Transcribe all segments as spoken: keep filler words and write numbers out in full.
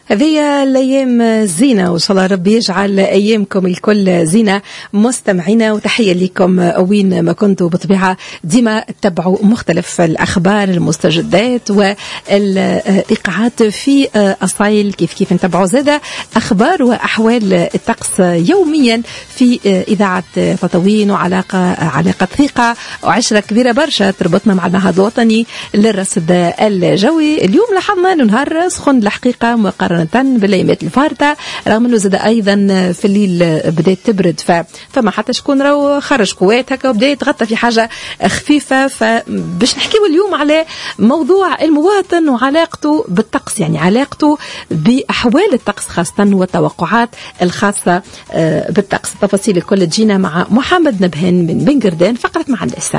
هذه الأيام زينة وإن شاء الله ربي يجعل أيامكم الكل زينة مستمعينا، وتحية لكم وين ما كنتوا. بطبيعة ديما تتبعوا مختلف الأخبار المستجدات والإيقاعات في أصايل، كيف كيف نتبعوا زادة أخبار وأحوال الطقس يوميا في إذاعة تطوين، وعلاقة علاقة ثقة وعشرة كبيرة برشا تربطنا مع المعهد الوطني للرصد الجوي. اليوم لاحظنا أنه نهار سخن الحقيقة مقارنة بالأيامات الفارطة، رغم أنه زاد أيضا في الليل بدأت تبرد، فما حتى شكون راهو خرج قوات هكا وبدأ يتغطى في حاجة خفيفة. فباش نحكيو اليوم على موضوع المواطن وعلاقته بالطقس، يعني علاقته بأحوال الطقس خاصة والتوقعات الخاصة بالطقس. التفاصيل الكل تجينا مع محمد نبهان من بن قردان فقرة مع الناس.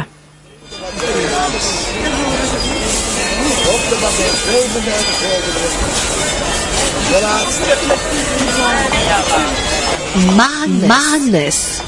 مع الناس, مع الناس.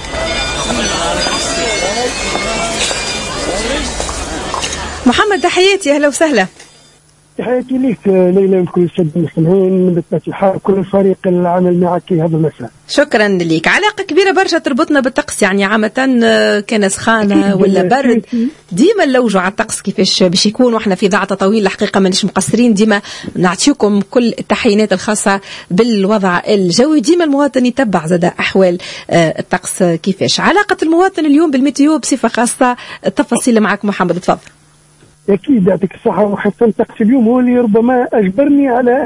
محمد تحياتي، أهلا وسهلا. تحياتي ليك ليلى وكل السادة المستمعين من بطبيعة وكل الفريق العمل معك هذا المساء. شكرا لك. علاقة كبيرة برشا تربطنا بالطقس، يعني عامة كان سخانة ولا برد ديما نلوجوا على الطقس كيفاش باش يكون، واحنا في إذاعة تطوين الحقيقة مانيش مقصرين، ديما نعطيكم كل التحيينات الخاصة بالوضع الجوي. ديما المواطن يتبع زاد أحوال الطقس كيفاش. علاقة المواطن اليوم بالميتيو بصفة خاصة، التفاصيل معك محمد، تفضل. أكيد يعطيك الصحة. وحتى الطقس اليوم هو اللي ربما أجبرني على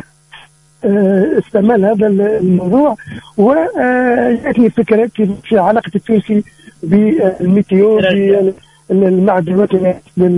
استعمال هذا الموضوع، وجاتني فكرة في علاقة التونسي بالميتيو بالمعهد الوطني.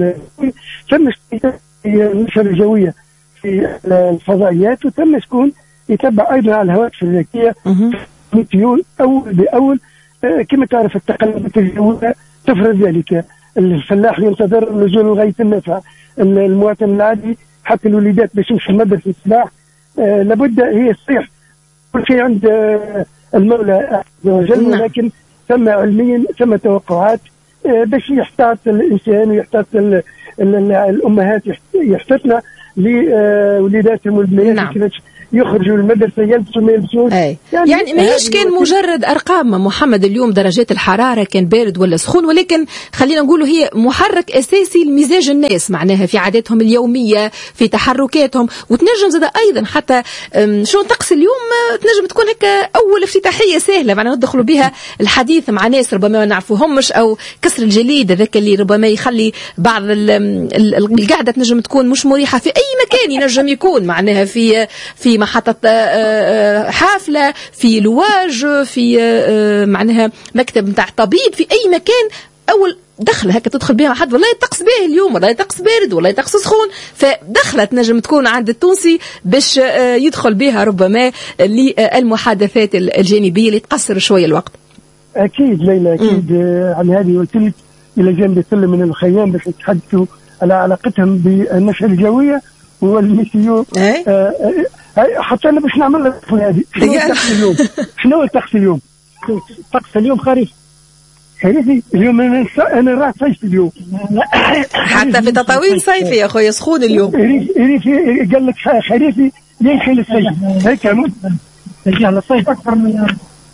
تم النشرة الجوية في الفضائيات، وتم شكون يتبع أيضا على الهواتف الذكية الميتيو أول بأول. كما تعرف التقلبات الجوية تفرض ذلك. الفلاح ينتظر نزول غاية النفع، المواطن العادي حتى الوليدات باش يمشي المدرسة الصباح آه لابد هي صحيح كل شيء عند آه المولى عز وجل، ولكن ثم علميا ثم توقعات آه باش يحتاط الإنسان ويحتاط الأمهات يحتطنا لوليداتهم والبنات كيفاش يخرجوا المدرسة يلبسوا ما يلبسوش. يعني, يعني ما هيش كان مجرد أرقام محمد اليوم درجات الحرارة كان بارد ولا سخون، ولكن خلينا نقوله هي محرك أساسي لمزاج الناس، معناها في عاداتهم اليومية في تحركاتهم. وتنجم زاد أيضا حتى شو طقس اليوم تنجم تكون هكا أول افتتاحية سهلة، معناها ندخلوا بها الحديث مع ناس ربما ما نعرفوهمش، أو كسر الجليد ذاك اللي ربما يخلي بعض القعدة تنجم تكون مش مريحة في أي مكان. ينجم يكون معناها في في محطة حافلة، في لواج، في معناها مكتب متاع طبيب، في أي مكان أول دخل هكا تدخل بها حد والله يطقس به اليوم، والله يطقس بارد، والله يطقس سخون، فدخلت نجم تكون عند التونسي باش يدخل بها ربما للمحادثات الجانبية اللي تقصر شوية الوقت. أكيد ليلى، أكيد عن هذه قلت لك إلى جانب كل من الخيام باش يتحدثوا على علاقتهم بالنشرة الجوية والميتيو. آه حتى أنا باش نعمل لك هذه. شنو الطقس اليوم؟ شنو الطقس اليوم؟ الطقس اليوم خريف. خريفي اليوم. أنا أنا راح صيف اليوم. حتى في تطاوين صيفي يا أخويا سخون اليوم. خريفي قال لك خريفي ينحي للصيف هيك مو؟ تجي على الصيف أكثر من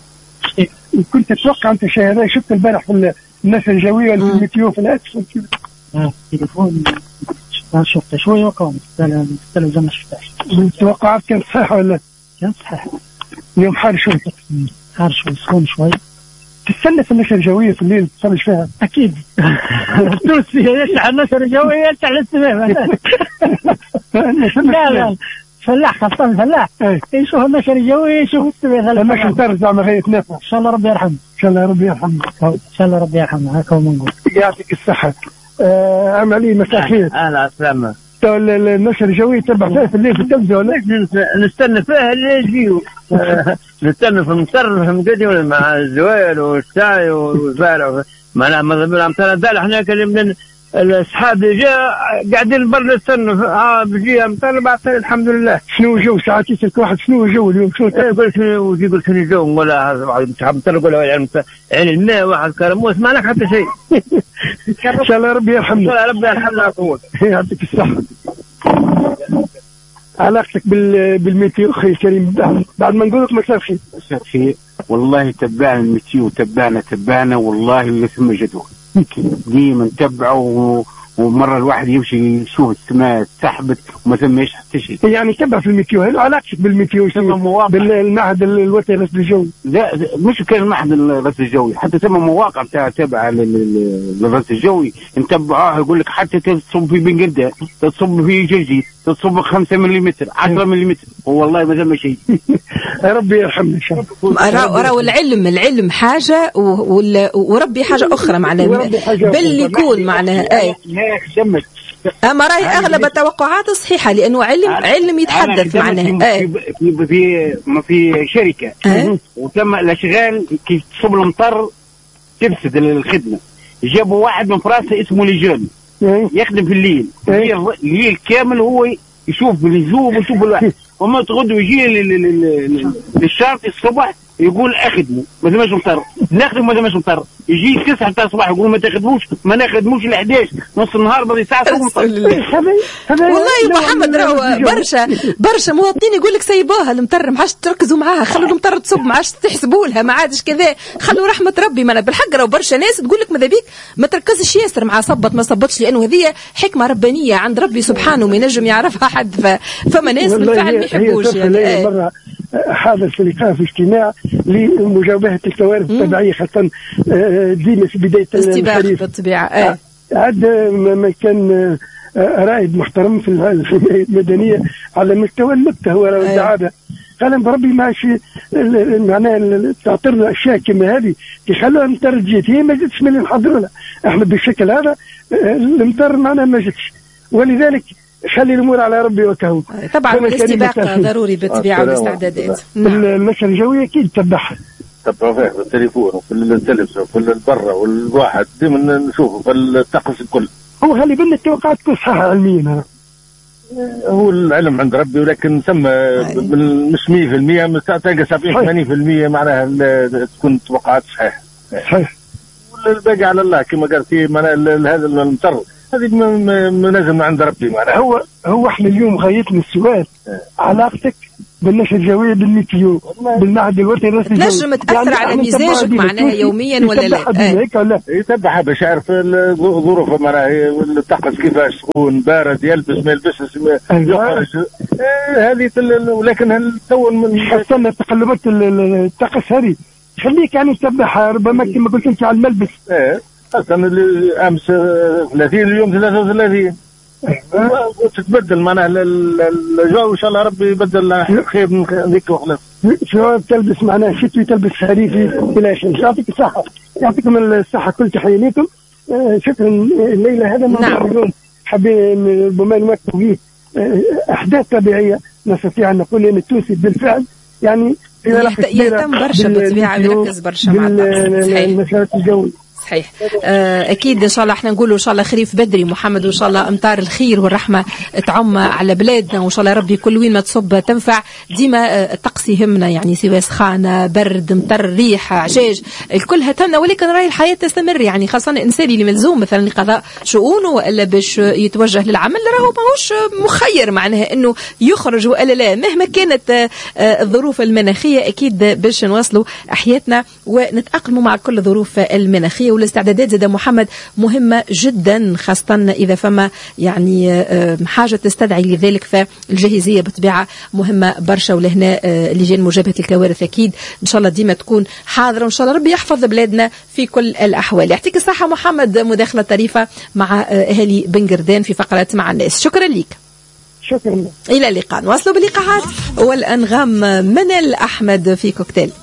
كنت أتوقع. أنت شيء هذا شفت البارح في النشرة الجوية والميتيو في الهاتف. آه تليفون شفت شوية وقام التلفزيون ما شفتهاش. التوقعات كانت صحيحة ولا؟ كانت صحيحة. اليوم حار شوي. حار شوي سخون شوي. تستنى في النشرة الجوية في الليل تتفرج فيها؟ أكيد. التونسي يشعل النشرة الجوية يشعل السماء. لا لا فلاح خاصة الفلاح يشوف النشرة الجوية يشوف السماء. لما شنطر زعما غير يتنافع. إن شاء الله ربي يرحمه. إن شاء الله ربي يرحمه. إن شاء الله ربي يرحمه. هكا ونقول. يعطيك الصحة. عام علي مساء الخير. أهلا السلامة. النشرة الجوية تربح فيها في الليل في التلفزيون ولا؟ نستنى فيها اللي يجيو. نستنى في المطر في مقدم مع الزوال والساعي والزارع معناها مضمون عم ترى احنا كلمنا الأصحاب اللي جاء قاعدين برا نستنى اه بيجي امطار بعد الحمد لله. شنو الجو ساعات يسألك واحد شنو الجو اليوم؟ شنو قلت وجي قلت لي الجو ولا امطار ولا يعني الماء واحد كرموس ما لك حتى شيء. ان شاء الله ربي يرحمنا. ان شاء الله ربي يرحمنا. يعطيك الصحة. علاقتك بالميتيو اخي الكريم بعد ما نقول لك مساء الخير. مساء الخير. والله تبعنا الميتيو تبعنا تبعنا والله ولا ثم جدول ديما نتبعه، ومره الواحد يمشي يشوف السماء سحبت وما ثماش حتى شيء. يعني تبع في الميتيو، هل علاقتك بالميتيو بالمعهد الوطني للرصد الجوي؟ لا مش كان المعهد الرصد الجوي، حتى ثم مواقع تاع تابعه للرصد الجوي نتبعوها، يقول لك حتى تصب في بنقردة، تصب في جرجي، تصب خمسة ملم عشرة ملم، والله ما ثم شيء. يا ربي يرحمنا ان شاء الله. راهو العلم العلم حاجه وربي حاجه اخرى معناها باللي يكون معناها اي. اما راهي اغلب التوقعات صحيحه لانه علم علم يتحدث معناها في في في, في شركه أه؟ وتم الاشغال كي تصب المطر تفسد الخدمه، جابوا واحد من فرنسا اسمه ليجون يخدم في الليل الليل كامل، هو يشوف بالزوم ويشوف الواحد، وما تغدو يجي للشرطي الصبح يقول اخدموا ما دامش مطر، نخدم ما دامش مطر، يجي تسعة تاع الصباح يقول ما تخدموش ما نخدموش ل إحداش نص النهار بدي ساعه مطر. والله محمد راهو برشا برشا مواطنين يقول لك سيبوها المطر ما عادش تركزوا معاها، خلوا المطر تصب ما عادش تحسبوا لها ما عادش كذا، خلوا رحمه ربي. ما بالحق راهو برشا ناس تقول لك ماذا بيك ما تركزش ياسر مع صبت ما صبتش، لانه هذه حكمه ربانيه عند ربي سبحانه ما ينجم يعرفها حد، فما ناس بالفعل ما يحبوش. يعني مره حدث في لقاء في اجتماع لمجابهه الكوارث الطبيعيه، خاصه ديما في بدايه الخريف بالطبيعه. عاد ما كان رائد محترم في المدنيه على مستوى النكته هو الدعابه، قال بربي ماشي معناها تعطر له اشياء كما هذه يخلوها المطر جيت، هي ما جاتش من نحضروا لها احنا بالشكل هذا المطر معنا ما جاتش، ولذلك خلي الامور على ربي وكهو. طبعا الاستباقه ضروري بالطبيعه والاستعدادات. النشره الجويه اكيد تتبعها تبعوا فيه في التليفون وفي التلفزيون وفي البرة والواحد دائما نشوفه في الطقس الكل. هو خلي بالنا التوقعات تكون صحيحة علميا، هو العلم عند ربي، ولكن ثم مش مية في المية تلقى سبعين ثمانين في المية معناها تكون توقعات صحيحة. صحيح. والباقي على الله كما قال في هذا المطر هذه منازم عند ربي معناها. هو هو احنا اليوم غايتنا السؤال علاقتك بالنشر الجوية بالميتيو بالمعهد الوطني للرصد الجوي، تنجم تأثر يعني على ميزاجك معناها يوميا ولا لا؟ يتبعها باش يعرف الظروف معناها الطقس كيفاش تكون بارد يلبس ما يلبسش يخرج هذه، ولكن تو حسنا تقلبات الطقس هذه خليك يعني تتبعها ربما كما قلت انت على الملبس. ايه خاصة امس ثلاثين اليوم ثلاثة وثلاثين وتتبدل معناها الجو ان شاء الله ربي يبدل خير من ذيك وخلاص. شو تلبس معناها شتوي تلبس خريفي الى اخره. يعطيك الصحة يعطيكم الصحة، كل تحية لكم. شكرا الليلة هذا موضوع اليوم حابين ربما نوقفوا فيه احداث طبيعية نستطيع ان نقول ان التونسي بالفعل يعني يهتم برشا بالطبيعة ويركز برشا مع المسارات الجوية. صحيح. اكيد ان شاء الله احنا نقولوا ان شاء الله خريف بدري محمد، وان شاء الله امطار الخير والرحمه تعم على بلادنا، وان شاء الله ربي كل وين ما تصب تنفع. ديما الطقس يهمنا يعني سواء سخانه برد مطر ريح عجاج الكل هتمنا، ولكن راهي الحياه تستمر يعني، خاصه الانسان اللي ملزوم مثلا لقضاء شؤونه والا باش يتوجه للعمل راهو ماهوش مخير معناها انه يخرج والا لا، مهما كانت الظروف المناخيه اكيد باش نواصلوا حياتنا ونتاقلموا مع كل الظروف المناخيه. والاستعدادات زاد محمد مهمة جدا، خاصة إذا فما يعني حاجة تستدعي لذلك، فالجاهزية بطبيعة مهمة برشا. ولهنا لجان مجابهة الكوارث أكيد إن شاء الله ديما تكون حاضرة، وإن شاء الله ربي يحفظ بلادنا في كل الأحوال. يعطيك الصحة محمد، مداخلة طريفة مع أهالي بنقردان في فقرة مع الناس. شكرا لك. شكرا. إلى اللقاء. نواصلوا باللقاءات والأنغام. منال أحمد في كوكتيل.